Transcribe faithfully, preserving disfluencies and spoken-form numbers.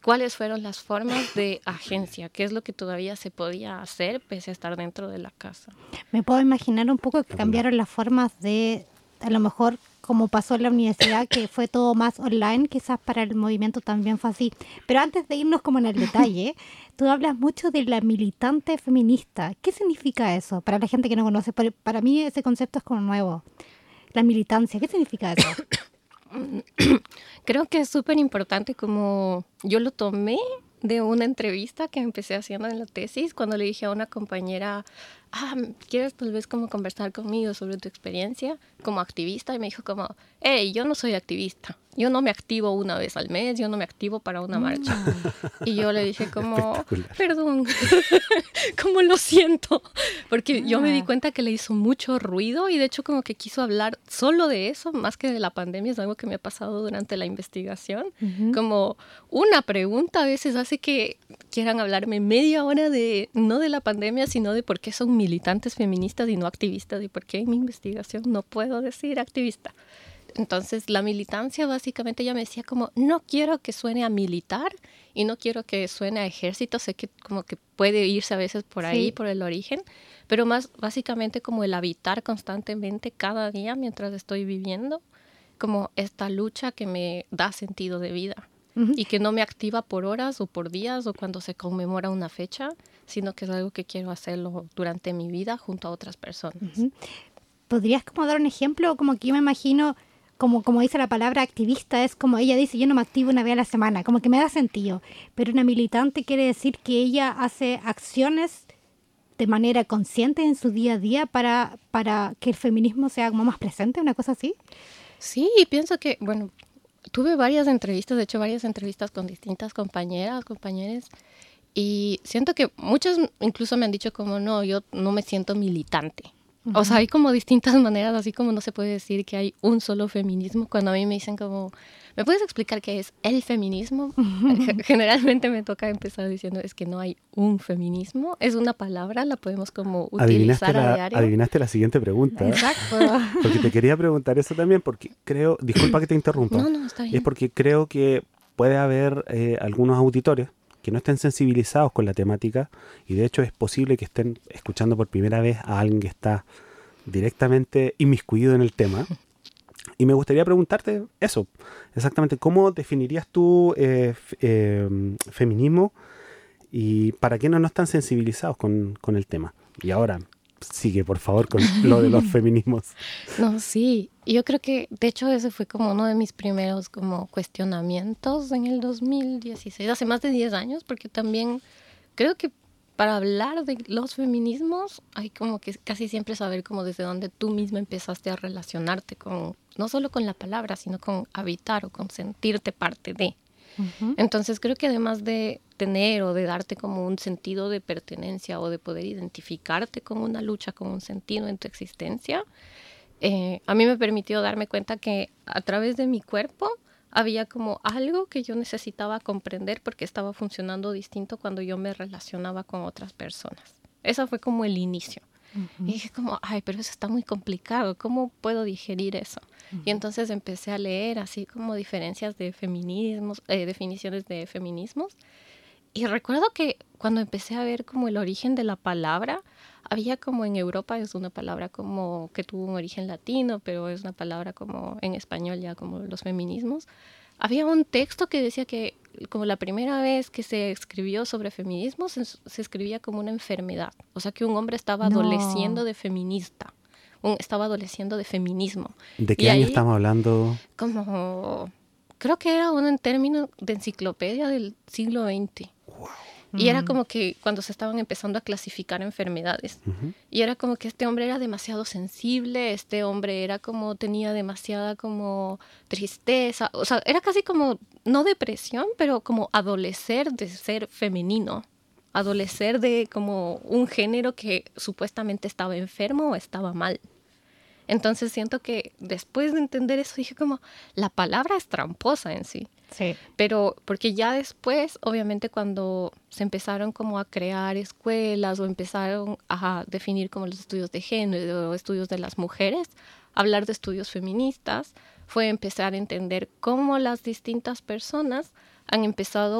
cuáles fueron las formas de agencia, qué es lo que todavía se podía hacer pese a estar dentro de la casa. Me puedo imaginar un poco que cambiaron las formas de, a lo mejor, como pasó en la universidad, que fue todo más online, quizás para el movimiento también fue así. Pero antes de irnos como en el detalle, tú hablas mucho de la militante feminista. ¿Qué significa eso? Para la gente que no conoce, para, para mí ese concepto es como nuevo. La militancia, ¿qué significa eso? Creo que es súper importante, como yo lo tomé de una entrevista que empecé haciendo en la tesis, cuando le dije a una compañera, ah, ¿quieres tal vez como conversar conmigo sobre tu experiencia como activista? Y me dijo como, hey, yo no soy activista, yo no me activo una vez al mes, yo no me activo para una marcha. Mm. Y yo le dije como, perdón, como lo siento, porque ah. yo me di cuenta que le hizo mucho ruido y de hecho como que quiso hablar solo de eso, más que de la pandemia. Es algo que me ha pasado durante la investigación. Uh-huh. Como una pregunta a veces hace que quieran hablarme media hora de, no de la pandemia, sino de por qué son militantes feministas y no activistas, y por qué en mi investigación no puedo decir activista. Entonces, la militancia, básicamente, ella me decía como, no quiero que suene a militar y no quiero que suene a ejército. Sé que como que puede irse a veces por ahí, sí. por el origen, pero más básicamente como el habitar constantemente cada día mientras estoy viviendo, como esta lucha que me da sentido de vida. Uh-huh. Y que no me activa por horas o por días o cuando se conmemora una fecha, sino que es algo que quiero hacerlo durante mi vida junto a otras personas. Uh-huh. ¿Podrías como dar un ejemplo? Como que yo me imagino, como, como dice la palabra activista, es como ella dice, yo no me activo una vez a la semana, como que me da sentido. Pero una militante quiere decir que ella hace acciones de manera consciente en su día a día para, para que el feminismo sea como más presente, una cosa así. Sí, pienso que, bueno, tuve varias entrevistas, de hecho varias entrevistas con distintas compañeras, compañeros, y siento que muchas incluso me han dicho como, no, yo no me siento militante. Uh-huh. O sea, hay como distintas maneras, así como no se puede decir que hay un solo feminismo. Cuando a mí me dicen como, ¿me puedes explicar qué es el feminismo? Uh-huh. Generalmente me toca empezar diciendo, es que no hay un feminismo. Es una palabra, la podemos como utilizar la, a diario. Adivinaste la siguiente pregunta. Exacto. Porque te quería preguntar eso también, porque creo, disculpa que te interrumpa. No, no, está bien. Es porque creo que puede haber eh, algunos auditores que no estén sensibilizados con la temática, y de hecho es posible que estén escuchando por primera vez a alguien que está directamente inmiscuido en el tema. Y me gustaría preguntarte eso, exactamente, ¿cómo definirías tú eh, f- eh, feminismo y para qué no, no están sensibilizados con, con el tema? Y ahora sigue, por favor, con lo de los feminismos. No, sí, yo creo que de hecho ese fue como uno de mis primeros como cuestionamientos en el dos mil dieciséis, hace más de diez años, porque también creo que para hablar de los feminismos hay como que casi siempre saber como desde dónde tú misma empezaste a relacionarte con, no solo con la palabra, sino con habitar o con sentirte parte de. Uh-huh. Entonces creo que además de tener o de darte como un sentido de pertenencia o de poder identificarte con una lucha, con un sentido en tu existencia, eh, a mí me permitió darme cuenta que a través de mi cuerpo había como algo que yo necesitaba comprender porque estaba funcionando distinto cuando yo me relacionaba con otras personas. Ese fue como el inicio. Uh-huh. Y dije como, ay, pero eso está muy complicado, ¿cómo puedo digerir eso? Uh-huh. Y entonces empecé a leer así como diferencias de feminismos, eh, definiciones de feminismos. Y recuerdo que cuando empecé a ver como el origen de la palabra, había como en Europa es una palabra como que tuvo un origen latino, pero es una palabra como en español ya como los feminismos. Había un texto que decía que como la primera vez que se escribió sobre feminismo se, se escribía como una enfermedad. O sea que un hombre estaba no. adoleciendo de feminista, un, estaba adoleciendo de feminismo. ¿De qué y año ahí, estamos hablando? Como, creo que era un término de enciclopedia del siglo veinte. Wow. Y era como que cuando se estaban empezando a clasificar enfermedades. Uh-huh. Y era como que este hombre era demasiado sensible, este hombre era como, tenía demasiada como tristeza. O sea, era casi como, no depresión, pero como adolecer de ser femenino. Adolecer de como un género que supuestamente estaba enfermo o estaba mal. Entonces siento que después de entender eso dije como, la palabra es tramposa en sí. Sí. Pero porque ya después, obviamente cuando se empezaron como a crear escuelas o empezaron a definir como los estudios de género o estudios de las mujeres, hablar de estudios feministas fue empezar a entender cómo las distintas personas han empezado